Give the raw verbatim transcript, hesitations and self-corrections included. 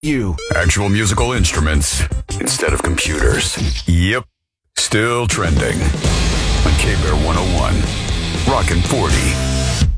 you. Actual musical instruments instead of computers. Yep. Still trending on K-Bear one oh one. Rockin' forty.